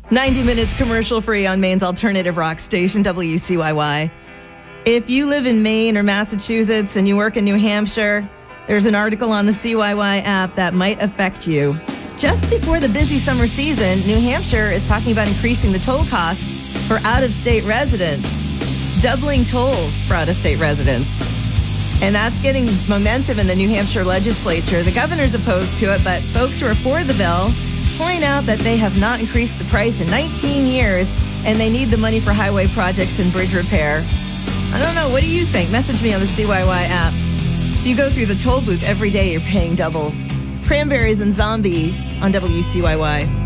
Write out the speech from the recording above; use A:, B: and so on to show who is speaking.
A: 90 minutes commercial free on Maine's alternative rock station, WCYY. If you live in Maine or Massachusetts and you work in New Hampshire, there's an article on the CYY app that might affect you. Just before the busy summer season, New Hampshire is talking about increasing the toll cost for out-of-state residents, doubling tolls for out-of-state residents. And that's getting momentum in the New Hampshire legislature. The governor's opposed to it, but folks who are for the bill point out that they have not increased the price in 19 years, and they need the money for highway projects and bridge repair. I don't know. What do you think? Message me on the CYY app. If you go through the toll booth every day, you're paying double. Cranberries and Zombie on WCYY.